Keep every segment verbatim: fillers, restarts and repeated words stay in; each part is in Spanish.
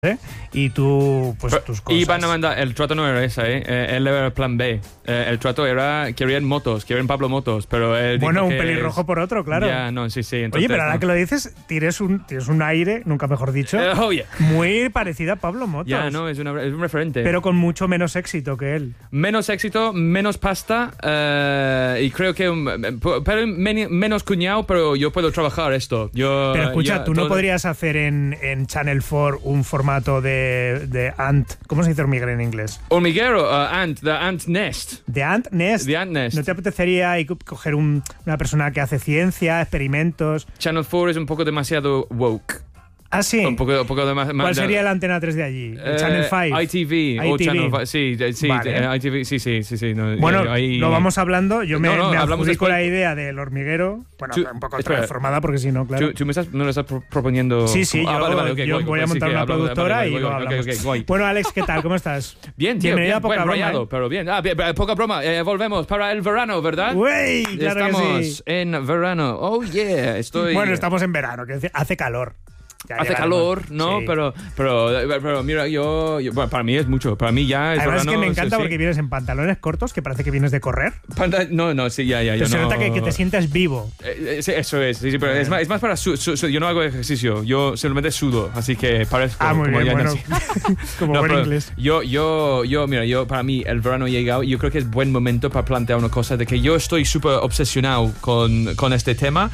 ¿eh? Y tú, pues Pero, tus cosas. Y van a mandar, el trato no era ese, ¿eh? Eh, él era el plan B. Eh, el trato era, querían motos, querían Pablo Motos, pero él Bueno, dijo un que pelirrojo es... por otro, claro. Ya, no, sí, sí. Entonces, Oye, pero ahora no. que lo dices, tienes un, tienes un aire, nunca mejor dicho, Eh, oh, yeah. muy parecido a Pablo Motos. Ya, no, es, una, es un referente. Pero con mucho menos éxito que él. Menos éxito, menos pasta, eh, y creo que un, pero men, menos cuñado, pero yo puedo trabajar esto. Yo, Pero escucha, ya, ¿tú no todo- podrías hacer en, en Channel cuatro un formato de, de Ant? ¿Cómo se dice hormiguero en inglés? Hormiguero, uh, Ant, the Ant Nest. ¿De Ant Nest? The Ant Nest. ¿No te apetecería ahí co- coger un- una persona que hace ciencia, experimentos? Channel cuatro es un poco demasiado woke. Ah, sí. Un poco, un poco de más, ¿Cuál más- sería la antena tres de allí? ¿El Eh, Channel cinco? I T V o I T V. Channel cinco, sí, eh, sí, Vale. eh, I T V, sí, sí, sí, sí. No, Bueno, eh, ahí- lo vamos hablando. Yo me, No, no, me hablamos adjudico después. la idea del hormiguero. Bueno, Tú- un poco espera. transformada porque si no, claro. ¿Tú, tú me estás, no lo estás pro- proponiendo? Sí, sí, Ah, yo, vale, vale, ok, yo guay, voy a pues sí montar que una hablamos- productora vale, y vale, luego ok, hablamos. ok, guay. Bueno, Alex, ¿qué tal? ¿Cómo estás? Bien, tío, Bienvenido bien, a Poca buen Broma, rollado, ¿eh? pero bien. Ah, bien, eh, poca broma. Eh, volvemos para el verano, ¿verdad? Uy, claro Estamos que sí. en verano. Oh, yeah, estoy... Bueno, estamos en verano, que hace calor. Ya Hace llegaremos. calor, ¿no? Sí. Pero, pero, pero mira, yo, yo- bueno, para mí es mucho. Para mí ya es Además es verano. que me encanta sí, porque sí. vienes en pantalones cortos, que parece que vienes de correr. Panta- No, no, sí, ya, ya. Pero yo se no... nota que, que te sientes vivo. Eh, eh, sí, eso es, sí, sí, pero es más, es más para su, su- su- yo no hago ejercicio, yo simplemente sudo, así que parezco Ah, muy como bien, ya bueno. nací. Como No, buen pero inglés. Yo, yo, yo, mira, yo para mí el verano ha llegado y yo creo que es buen momento para plantear una cosa de que yo estoy súper obsesionado con, con este tema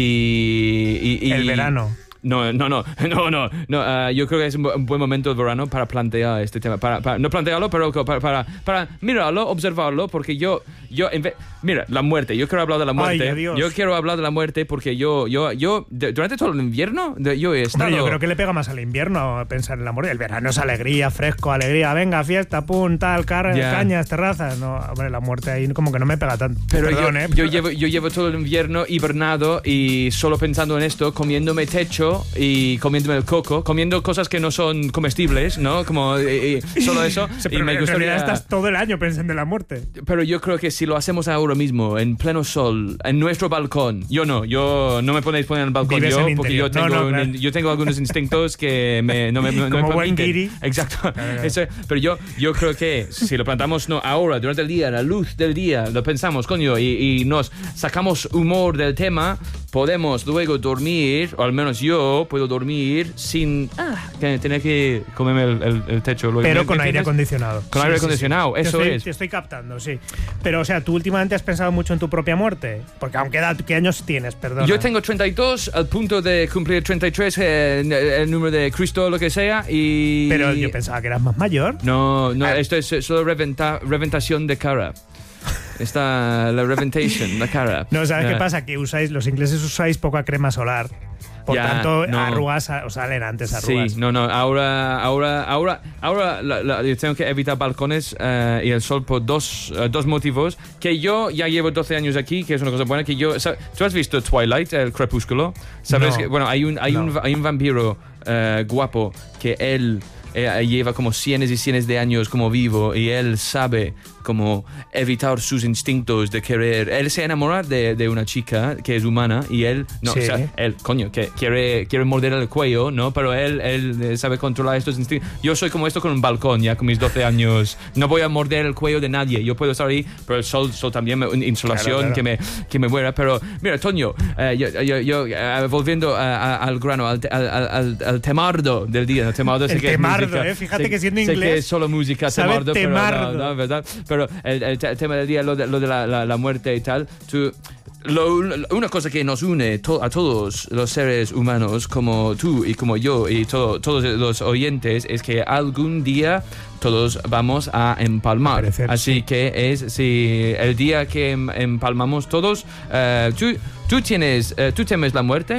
y, y- y- El verano. No, no, no, no, no, no ah, yo creo que es un bu- un buen momento del verano para plantear este tema, para, para- no plantearlo, pero para, para, para mirarlo, observarlo, porque yo, yo, en vez, mira, la muerte, yo quiero hablar de la muerte, Ay, Dios. yo quiero hablar de la muerte porque yo, yo, yo, de- durante todo el invierno, de- yo he estado... Hombre, yo creo que le pega más al invierno pensar en la muerte. El verano es alegría, fresco, alegría. Venga, fiesta, pum, tal, car Ya. cañas, terrazas. No, hombre, la muerte ahí como que no me pega tanto. Pero Perdón, yo, ¿eh? yo, llevo, yo llevo todo el invierno hibernado y solo pensando en esto, comiéndome techo y comiéndome el coco, comiendo cosas que no son comestibles, ¿no? Como eh, eh, solo eso. Sí, y pero me en gustaría... realidad estás todo el año pensando en la muerte. Pero yo creo que si lo hacemos ahora mismo, en pleno sol, en nuestro balcón, yo no, yo no me podéis poner en el balcón Vives yo, en porque yo interior. tengo, No, no, un- claro. yo tengo algunos instintos que me, no me, no, no Como me buen permiten. guiri. Exacto. claro. Eso, pero yo, yo creo que si lo plantamos no ahora, durante el día, a la luz del día, lo pensamos, coño, y, y nos sacamos humor del tema, podemos luego dormir, o al menos yo puedo dormir sin ah, que tener que comerme el, el- el techo. ¿Lo- Pero ¿me con aire entiendes? acondicionado. Con aire acondicionado, Te eso estoy- es. Te estoy captando, sí. Pero, o sea, ¿tú últimamente has pensado mucho en tu propia muerte? Porque aunque edad, ¿qué años tienes? Perdón. Yo tengo treinta y dos, al punto de cumplir treinta y tres, eh, el número de Cristo, lo que sea, y... Pero yo pensaba que eras más mayor. No, no, Ah. esto es solo reventa, reventación de cara. Está la reventation, la cara. No, ¿sabes Eh, qué pasa? Que usáis, los ingleses usáis poca crema solar. Por Ya, tanto, no. arrugas os salen antes arrugas. Sí, no, no, ahora, ahora, ahora, ahora la- la- yo tengo que evitar balcones eh, y el sol por dos, eh, dos motivos. Que yo ya llevo doce años aquí, que es una cosa buena. Que yo, ¿sabes? ¿Tú has visto Twilight, el crepúsculo? ¿Sabes? No. Que, bueno, hay un, hay, No. un, hay un vampiro eh, guapo que él eh, lleva como cientos y cientos de años como vivo y él sabe como evitar sus instintos de querer. Él se enamora de, de una chica que es humana y él, no, Sí. o sea, él, coño, que quiere, quiere morder el cuello, ¿no? Pero él, él eh, sabe controlar estos instintos. Yo soy como esto con un balcón, ya con mis doce años. No voy a morder el cuello de nadie. Yo puedo estar ahí, pero el sol, sol también, me, una insolación Claro, claro. que me que me muera. Pero mira, Toño, eh, yo, yo, yo, eh, volviendo a- a- al grano, al, te- al, al, al temardo del día. ¿no? Temardo sé El que es temardo, música. eh, fíjate Sé- que siendo sé inglés que es solo música, sabe temardo, pero temardo. no, no, ¿verdad? Pero el, el te- tema del día, lo de, lo de la, la, la muerte y tal, tú... Lo- lo- una cosa que nos une to- a todos los seres humanos como tú y como yo y todo, todos los oyentes es que algún día todos vamos a empalmar. Parecer, Así sí. que es si el día que em- empalmamos todos, eh, ¿tú, tú tienes, eh, tú temes la muerte?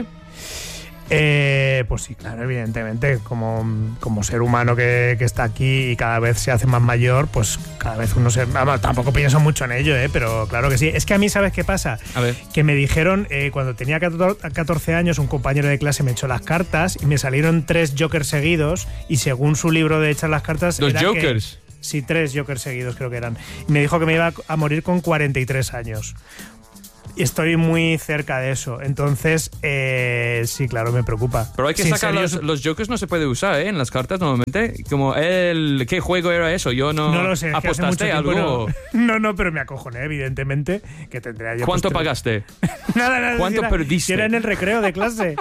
Eh, pues sí, claro, evidentemente, como, como ser humano que, que está aquí y cada vez se hace más mayor, pues cada vez uno se... Vamos, tampoco pienso mucho en ello, ¿eh? Pero claro que sí. Es que a mí, ¿sabes qué pasa? A ver. Que me dijeron, eh, cuando tenía catorce años, un compañero de clase me echó las cartas y me salieron tres jokers seguidos y según su libro de echar las cartas... Los era que- jokers. sí, tres jokers seguidos creo que eran. Y me dijo que me iba a morir con cuarenta y tres años. estoy muy cerca de eso. Entonces, eh, sí, claro, me preocupa. Pero hay que Sí, sacar serio, los, los jokers, no se puede usar, ¿eh? En las cartas normalmente. Como el... ¿Qué juego era eso? Yo no... No lo sé, es que hace mucho ¿Apostaste tiempo algo? No, no, no, pero me acojoné, evidentemente, que tendría yo... ¿Cuánto pues, pagaste? Nada, nada. ¿Cuánto si era, perdiste? si era en el recreo de clase.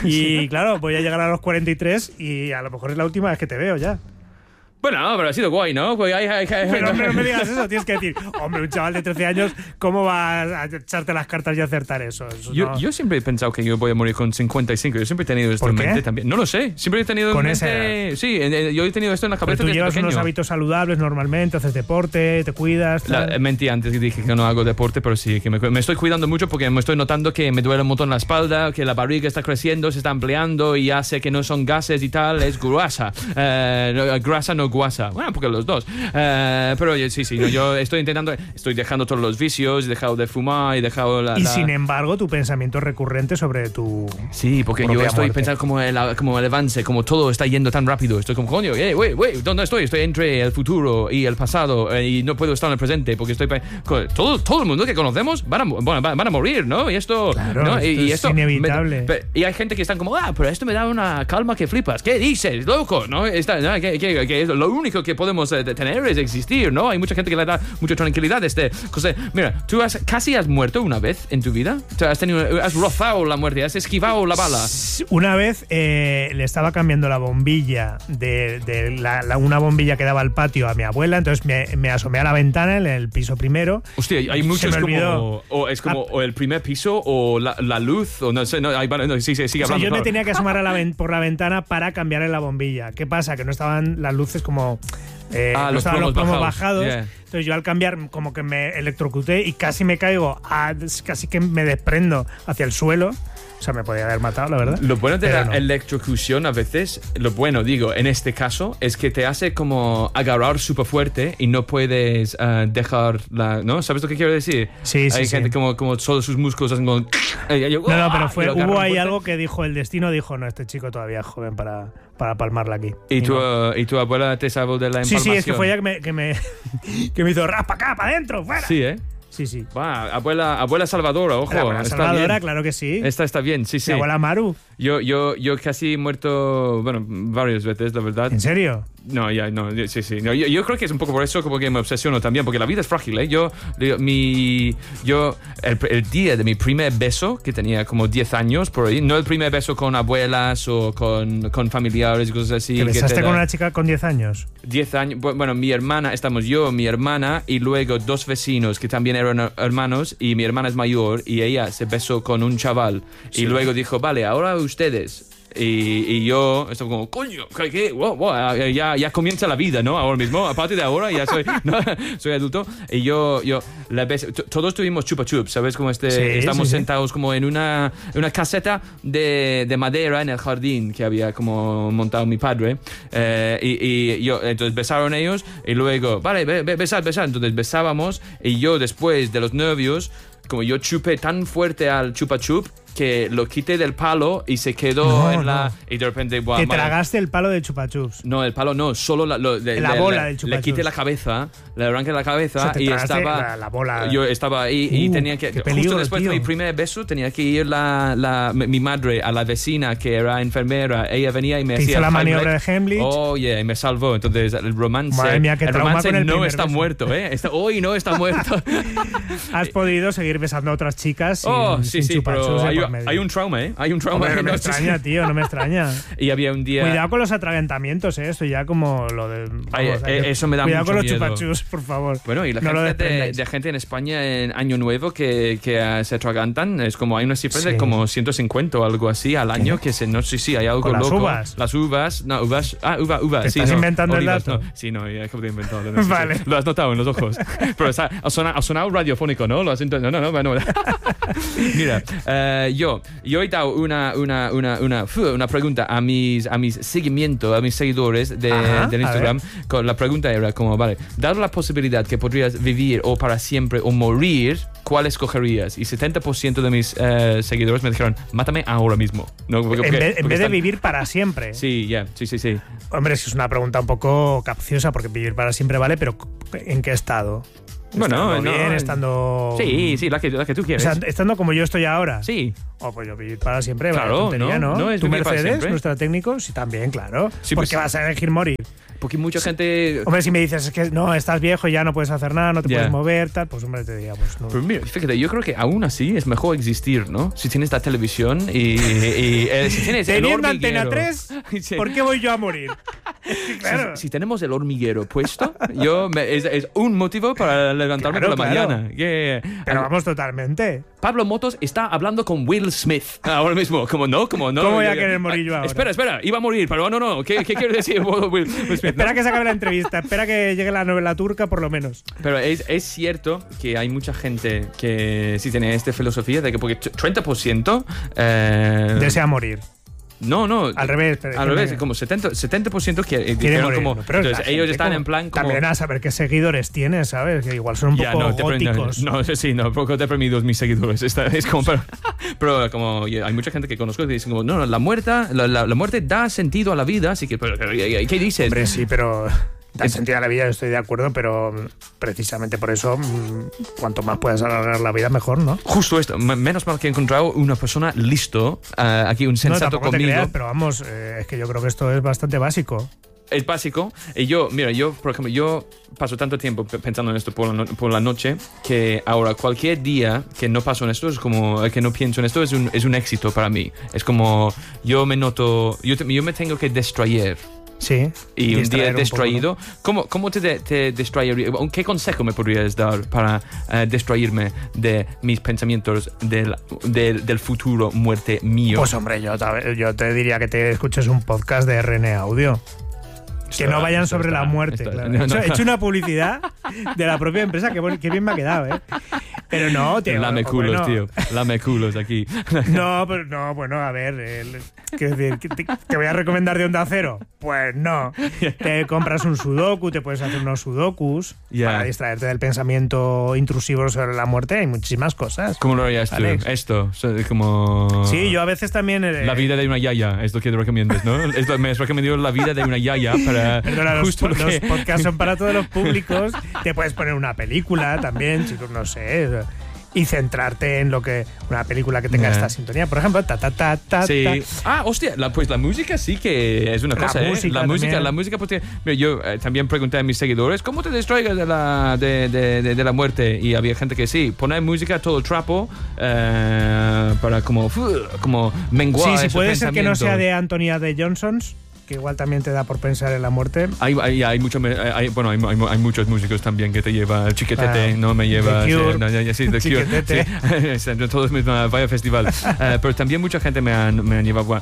Y claro, voy a llegar a los cuarenta y tres y a lo mejor es la última vez que te veo ya. Bueno, pero ha sido guay, ¿no? Pues hay, hay, hay, Pero hombre, no me digas eso, tienes que decir, hombre, un chaval de trece años, ¿cómo va a echarte las cartas y acertar eso? Eso Yo, no. yo siempre he pensado que yo voy a morir con cincuenta y cinco. Yo siempre he tenido esto ¿Por en qué? mente también. No lo sé. Siempre he tenido Con en esa mente... edad. Sí, en- en- yo he tenido esto en la Pero cabeza tú desde llevas pequeño. unos hábitos saludables normalmente, haces deporte, te cuidas. La, tal. mentí antes que dije que no hago deporte, pero sí, que me, me estoy cuidando mucho porque me estoy notando que me duele un montón la espalda, que la barriga está creciendo, se está ampliando y ya sé que no son gases y tal, es grasa. Eh, no, grasa, no guasa. Bueno, porque los dos. Eh, pero yo- sí, sí, no, yo estoy intentando, estoy dejando todos los vicios, he dejado de fumar, he dejado la... Y la- sin embargo, tu pensamiento es recurrente sobre tu... Sí, porque yo propia estoy muerte. pensando como el, como el avance, como todo está yendo tan rápido. Estoy como, coño, hey, wait, wait, ¿dónde estoy? Estoy entre el futuro y el pasado eh, y no puedo estar en el presente porque estoy... pe- co- Todo, todo el mundo que conocemos van a, mo- bueno, van van a morir, ¿no? Y esto... Claro, ¿no? esto y, y es esto inevitable. me- pe- y hay gente que están como, ah, pero esto me da una calma que flipas. ¿Qué dices, loco? ¿No? Está, ¿no? Que, que- que es lo único que podemos eh, tener es existir, ¿no? Hay mucha gente que le da mucha tranquilidad. Este, José, mira, tú has, casi has muerto una vez en tu vida. Tú has, tenido, has rozado la muerte, has esquivado la bala. Una vez eh, le estaba cambiando la bombilla de, de la, la- una bombilla que daba al patio a mi abuela, entonces me, me asomé a la ventana en el piso primero. Hostia, hay Se muchos me como... olvidó. O es como o el primer piso o la, la luz, o no sé, no, hay, vale, no, sí, sí, sigue O sea, hablando. yo me claro. tenía que asomar a la ven- por la ventana para cambiarle la bombilla. ¿Qué pasa? Que no estaban las luces como... eh, Ah, no los estaban los plomos plomos bajados. bajados. Yeah. Entonces yo al cambiar como que me electrocuté y casi me caigo, a- casi que me desprendo hacia el suelo. O sea, me podía haber matado, la verdad. Lo bueno de Pero la no. electrocución a veces, lo bueno, digo, en este caso, es que te hace como agarrar súper fuerte y no puedes uh, dejar la... ¿No? ¿Sabes lo que quiero decir? Sí, sí, Hay sí. gente como, como solo sus músculos hacen como... y yo, No, no, ¡ah! pero Y fue, lo agarran hubo ahí fuerte. algo que dijo el destino, dijo, no, este chico todavía es joven para, para palmarla aquí. ¿Y tu, no. uh, ¿Y tu abuela te salvó de la Sí, empalmación? sí, es que fue ella que me, que me, que me hizo raspa acá, para adentro, fuera. Sí, ¿eh? Sí, sí. Va, abuela, abuela salvadora, ojo. La abuela está Salvadora, bien. claro que sí. Esta está bien, sí, sí. Mi abuela Maru. Yo, yo, yo casi he muerto, bueno, varias veces, la verdad. ¿En serio? No, ya, no, sí, sí. No, yo, yo creo que es un poco por eso como que me obsesiono también, porque la vida es frágil, ¿eh? Yo, yo, mi, yo el, el día de mi primer beso, que tenía como diez años por ahí, no el primer beso con abuelas o con, con familiares y cosas así. ¿Te que besaste te con da- una chica con diez años? diez años, bu- bueno, mi hermana, estamos yo, mi hermana y luego dos vecinos que también eran her- hermanos y mi hermana es mayor y ella se besó con un chaval Sí. y luego dijo, vale, ahora ustedes. Y, y yo estaba como, coño, ¿qué? qué? Wow, wow, ya, ya comienza la vida, ¿no? Ahora mismo, a partir de ahora ya soy, ¿no? soy adulto. Y yo, yo la besé. T- todos tuvimos chupa chups, ¿sabes? Como este, Sí, estamos sí, sí. sentados como en una, una caseta de, de madera en el jardín que había como montado mi padre. Eh, y, y yo, entonces besaron ellos y luego, vale, be, be- besad, besad. Entonces besábamos y yo después de los nervios, como yo chupé tan fuerte al chupa chup que lo quité del palo y se quedó No, en la... no. Y de repente... buah, Te madre- tragaste el palo de Chupa Chups. No, el palo no, solo la, lo, de- La de- bola le, del Chupa le quité Chups. la cabeza, le arranqué la cabeza O sea, te y tragaste estaba... la- la bola. Yo estaba ahí y Uh, tenía que... qué peligro, justo después tío. de mi primer beso tenía que ir la, la, mi mi madre a la vecina que era enfermera. Ella venía y me Te hacía... hizo la el maniobra Heimlich. de Heimlich. Oh, yeah, y me salvó. Entonces el romance... Madre mía, qué el trauma romance con el no primer está beso. muerto, ¿eh? Está, hoy no está muerto. Has podido seguir besando a otras chicas sin, oh, sí, sin sí, Chupa Chups pero de hay, por medio. hay un trauma, ¿eh? Hay un trauma. Hombre, no me No, extraña, tío, no me extraña. Y había un día... Cuidado con los atragantamientos, ¿eh? Esto ya como lo de... vamos, Ay, hay eh, que- eso me da Cuidado mucho con los miedo. chupachus, por favor. Bueno, y la No lo gente de, desprendáis. de gente en España en Año Nuevo que, que uh, se atragantan, es como hay una cifra Sí. de como ciento cincuenta o algo así al año, que se, no sé si hay algo ¿Con las loco. uvas? Las uvas, no, uvas, ah, uva, uva. ¿Te sí, estás no, inventando el olivas, dato? no. Sí, no, ya acabo de inventarlo. No, sí, Vale. sí. Lo has notado en los ojos. Pero está, ha, sonado, ha sonado radiofónico, ¿no? Lo has int- no, no, no, bueno. Mira, eh, yo, yo he dado una, una, una, una, una pregunta a mis, a mis seguimientos, a mis seguidores de, Ajá, del a Instagram. Con, la pregunta era como, vale, dado la posibilidad que podrías vivir o para siempre o morir, ¿cuál escogerías? Y setenta por ciento de mis eh, seguidores me dijeron, mátame ahora mismo. No, porque- En porque- vez, en porque vez de están- vivir para siempre. Sí, ya, sí, sí, sí. Hombre, es que es una pregunta un poco capciosa porque vivir para siempre vale, pero ¿en qué estado? Bueno, estando no, bien, no. estando... Sí, sí, la que, la que tú O quieres. sea, estando como yo estoy ahora. Sí. Oh, pues yo vivir para siempre, Claro, vaya tontería, no, ¿no? no es ¿Tu vivir para Mercedes, siempre. nuestra técnico? Sí, también, claro. Sí, ¿Por pues- qué vas a elegir morir? Porque mucha gente... Hombre, si me dices es que no, estás viejo y ya no puedes hacer nada, no te Ya. puedes mover, tal, pues hombre, te diría, pues no. Pero mira, fíjate, yo creo que aún así es mejor existir, ¿no? Si tienes la televisión y... y, eh, si tienes el Teniendo hormiguero... Antena tres, Sí. ¿por qué voy yo a morir? Es que, claro. Si, si tenemos el hormiguero puesto, yo me- es, es un motivo para levantarme Claro, por la claro. mañana. Yeah. Pero vamos totalmente. Pablo Motos está hablando con Will Smith ahora mismo. Como no, como no. ¿Cómo voy a querer morir yo ahora? Espera, espera, iba a morir, pero no, no. ¿Qué, qué quiere decir Will, Will Smith? Espera ¿no? que se acabe la entrevista, espera que llegue la novela turca por lo menos. Pero es, es cierto que hay mucha gente que sí tiene esta filosofía de que porque treinta por ciento... Eh, Desea morir. No, no. Al revés. pero Al que revés, me- como setenta, setenta por ciento que eh, quiere dijeron morir. como... ¿no? Pero entonces, la ellos gente están como- en plan como... También a saber qué seguidores tienes, ¿sabes? Que igual son un Ya, poco no, depre- góticos. No, no, sí, no, un poco deprimidos mis seguidores. Esta- es como, pero, pero como y hay mucha gente que conozco que dicen como, no, no, la muerte, la, la, la muerte da sentido a la vida, así que, pero, pero, ¿qué dices? Hombre, sí, pero da sentido a la vida, yo estoy de acuerdo, pero mm, precisamente por eso, mm, cuanto más puedas alargar la vida, mejor, ¿no? Justo esto, m- menos mal que he encontrado una persona listo, uh, aquí un No, sensato tampoco te conmigo. creas, pero vamos, eh, es que yo creo que esto es bastante básico. Es básico. Y yo, mira, yo, por ejemplo, yo paso tanto tiempo pe- pensando en esto por la, no- por la noche que ahora cualquier día que no paso en esto es como, eh, que no pienso en esto es un, es un éxito para mí. Es como, yo me noto, yo, te- yo me tengo que distraer. Sí. Y un día distraer poco, distraído, ¿cómo, cómo te, de- te distraerías? ¿Qué consejo me podrías dar para eh, distraerme de mis pensamientos del, del, del futuro muerte mío? Pues hombre, yo, te- yo te diría que te escuches un podcast de R N Audio. Que Esto- no vayan esto sobre está- la muerte, esto- claro. no, He hecho, no. he hecho una publicidad de la propia empresa, que, qué bien me ha quedado, ¿eh? Pero no, tío. Lame o culos, bueno, tío. Lame culos aquí. No, pero no, bueno, a ver, el- quiero decir, ¿que te, te voy a recomendar de Onda Cero? Pues no. Te compras un sudoku, te puedes hacer unos sudokus Ya. para distraerte del pensamiento intrusivo sobre la muerte. Hay muchísimas cosas. ¿Cómo lo harías tú? Alex. Esto, so- como... Sí, yo a veces también... eh, La vida de una yaya, es lo que te recomiendas, ¿no? Es lo- me has recomendado la vida de una yaya para Perdona, los, justo lo los que... podcasts son para todos los públicos. Te puedes poner una película también, chicos, no sé. Y centrarte en lo que. Una película que tenga Ya. esta sintonía. Por ejemplo, ta ta ta ta. Sí. ta. Ah, hostia, la, pues la música sí que es una La cosa, ¿eh? música La música, también. la música, porque mira, yo eh, también pregunté a mis seguidores, ¿cómo te distraigas de la, de, de, de, de la muerte? Y había gente que sí, poner música todo trapo eh, para como, fu- como menguar Sí, sí, esos puede ser que no sea pensamientos. de Antonia de Johnsons, que igual también te da por pensar en la muerte. Hay, hay, hay, mucho, me- hay- bueno, hay, hay, hay muchos músicos también que te lleva Chiquetete, Ah, no me lleva... The Cure. sí, no, ya- ya- sí, The Cure, Chiquetete. sí. Todos mis vaya festival. Eh, pero también mucha gente me han, me han llevado... bueno,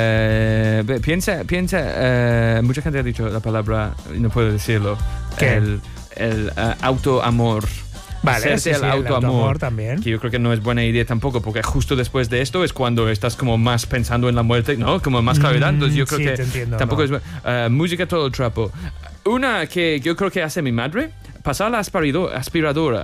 eh, piensa, piensa eh, mucha gente ha dicho la palabra, no puedo decirlo, ¿Qué? el, el eh, autoamor. Vale, Hacerte sí, el sí, el autoamor, autoamor también. que yo creo que no es buena idea tampoco, porque justo después de esto es cuando estás como más pensando en la muerte, ¿no? Como más claridad. Entonces yo creo sí, que te entiendo, tampoco no. es eh, música todo el trapo. Una que yo creo que hace mi madre, pasar la aspirado- aspiradora.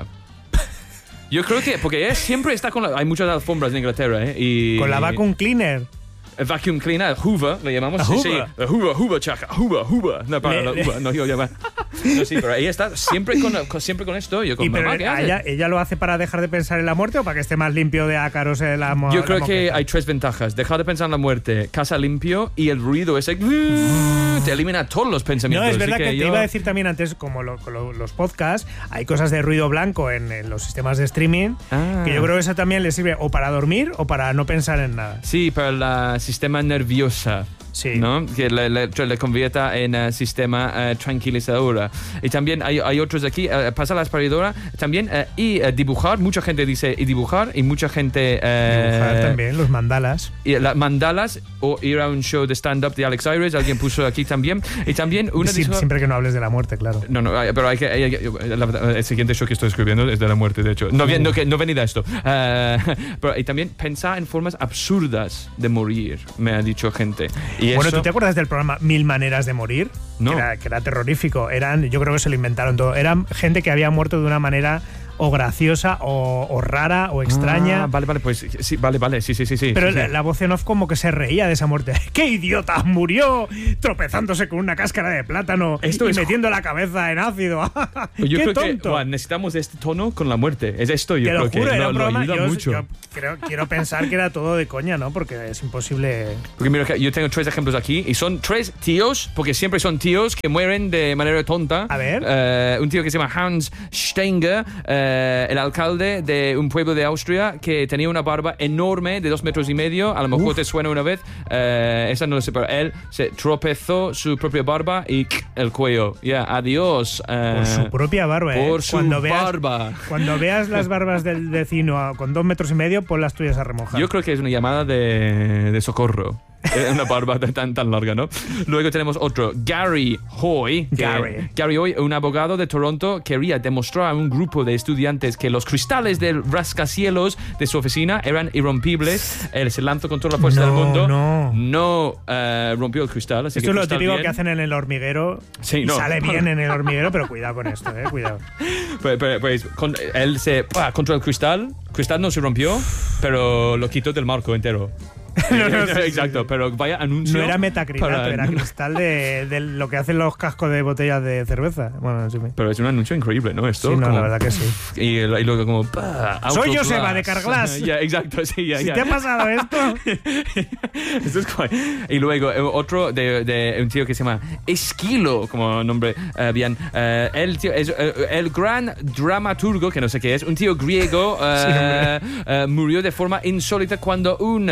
Yo creo que, porque ella siempre está con la, hay muchas alfombras en Inglaterra, ¿eh? Y, Con la vacuum cleaner. el vacuum cleaner, Hoover, le llamamos. La Sí, Hoover. sí, la Hoover, Hoover, chaca, Hoover, Hoover. No, para Le- la le- Hoover, no, yo llamo. No, sí, pero ella está siempre con, con- siempre con esto. Yo con Y pero mamá, ¿qué haces? ella, ¿ella lo hace para dejar de pensar en la muerte o para que esté más limpio de ácaros el amo- Yo la creo que moqueta? hay tres ventajas. Dejar de pensar en la muerte, casa limpio y el ruido ese te elimina todos los No, pensamientos. es verdad Así que, te yo- iba a decir también antes, como lo- con lo- los podcasts, hay cosas de ruido blanco en, en los sistemas de streaming, Ah. que yo creo que eso también le sirve o para dormir o para no pensar en nada. Sí, para el sistema nerviosa. Sí. ¿No? Que le, le, le convierta en uh, sistema uh, tranquilizador. Y también hay, hay otros aquí, uh, pasa la aspiradora, también, uh, y uh, dibujar, mucha gente dice y dibujar, y mucha gente... Uh, Dibujar también, los mandalas. Y las mandalas, o ir a un show de stand-up de Alex Ayres, alguien puso aquí también. Y también una Sí, dijo- siempre que no hables de la muerte, claro. No, no, hay- pero hay que, hay- hay- la verdad, el siguiente show que estoy escribiendo es de la muerte, de hecho. No, vi- no, que, no venida esto. Eh, pero y también pensar en formas absurdas de morir, me ha dicho gente. Y Bueno, eso, ¿tú te acuerdas del programa Mil Maneras de Morir? No. Que era, que era terrorífico. Eran, yo creo que se lo inventaron todo. Eran gente que había muerto de una manera o graciosa o, o rara o extraña. Ah, vale, vale, pues sí, vale, vale, sí, sí, sí. sí Pero sí, la, sí. la voz en off como que se reía de esa muerte. ¡Qué idiota! Murió tropezándose con una cáscara de plátano Esto y es... metiendo la cabeza en ácido. Yo ¡Qué creo tonto! que bueno, necesitamos este tono con la muerte. Es esto, yo Te lo creo juro, que era lo, un lo programa, ayuda yo, mucho. yo creo, quiero pensar que era todo de coña, ¿no? Porque es imposible. Porque mira, yo tengo tres ejemplos aquí y son tres tíos, porque siempre son tíos que mueren de manera tonta. A ver. Eh, un tío que se llama Hans Stenger, eh, el alcalde de un pueblo de Austria que tenía una barba enorme de dos metros y medio. A lo mejor Uf. te suena una vez. Eh, esa no lo sé, pero él se tropezó su propia barba y el cuello. Ya, adiós. Eh, Por su propia barba, ¿eh? Por su cuando veas, barba. Cuando veas las barbas del vecino a- con dos metros y medio, pon las tuyas a remojar. Yo creo que es una llamada de, de socorro. Eh, Una barba tan, tan larga, ¿no? Luego tenemos otro, Gary Hoy. que- Gary. Gary Hoy, un abogado de Toronto, quería demostrar a un grupo de estudiantes que los cristales del rascacielos de su oficina eran irrompibles. Él se lanzó con toda la fuerza No, del mundo. no. No eh, rompió el cristal. Así Esto que es lo cristal típico bien. que hacen en el hormiguero. Sí, y no. sale bien en el hormiguero, pero cuidado con esto, eh, cuidado. Pues, pues, pues, con- él se ¡pua! Contra el cristal. Cristal no se rompió, pero lo quitó del marco entero. No, no, sí, sí, Exacto, sí. pero vaya anuncio. No era metacrilato, para- era cristal de, de lo que hacen los cascos de botellas de cerveza. Bueno, sí, Pero es un anuncio increíble, ¿no? Esto, sí, no, como- la verdad que sí. Y, y luego como... ¡pah! Soy Autoglass. Joseba de Carglass. Ya, exacto, sí, ya, Si ya. te ha pasado esto, Esto es guay. Y luego eh, otro de, de un tío que se llama Esquilo, como nombre eh, bien. Eh, el, tío, es, eh, el gran dramaturgo, que no sé qué es, un tío griego, eh, eh, murió de forma insólita cuando un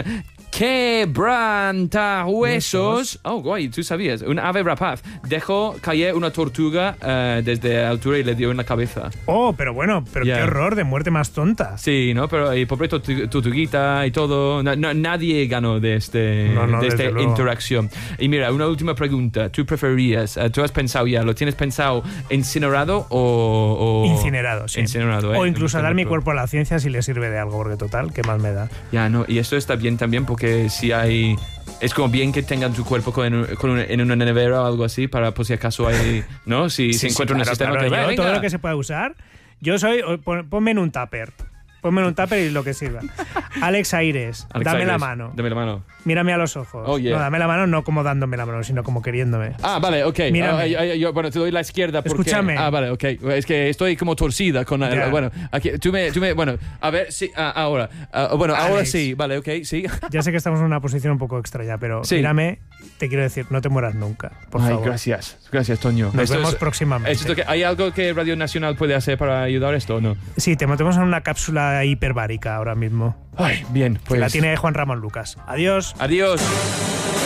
quebrantahuesos, oh guay, tú sabías, un ave rapaz dejó caer una tortuga eh, desde altura y le dio en la cabeza. oh, pero bueno, pero Ya. qué horror de muerte más tonta. Sí, ¿no? Pero y pobre tortu- tortuguita y todo. No, no, nadie ganó de, este, No, no, de desde esta luego. interacción. Y mira, una última pregunta. ¿Tú preferirías, uh, tú has pensado ya, lo tienes pensado incinerado o...? o Incinerado, sí. Incinerado, ¿eh? O incluso Me dar mi gusta cuerpo a la ciencia si le sirve de algo, porque total, ¿qué más me da? mucho. Ya, no. Y esto está bien también porque si hay... Es como bien que tengan tu cuerpo con, con una- en una nevera o algo así para por si acaso hay... ¿No? Si Sí, se sí, encuentra un claro, sistema claro, que... yo "Venga". todo lo que se pueda usar. Yo soy. pon- Ponme en un tupper. Ponme en un tupper y lo que sirva. Alex Aires, Alex dame la Aires, mano. Dame la mano. Mírame a los ojos. Oh, yeah. No, dame la mano no como dándome la mano, sino como queriéndome. Ah, vale, ok. Mírame. Ah, ah, yo, bueno, te doy la izquierda porque... Escúchame. Ah, vale, ok. Es que estoy como torcida con... el- Ya. bueno, aquí, tú me, tú me... Bueno, a ver, sí, ah, ahora. Ah, bueno, ahora Alex. sí, vale, ok, sí. Ya sé que estamos en una posición un poco extraña, pero Sí. mírame, te quiero decir, no te mueras nunca, por Ay, favor. gracias. Gracias, Toño. Nos Esto vemos es- próximamente. esto que- ¿Hay algo que Radio Nacional puede hacer para ayudar a esto o no? Sí, te metemos en una cápsula hiperbárica ahora mismo. Ay, bien, Que pues... la tiene Juan Ramón Lucas. Adiós. Adiós.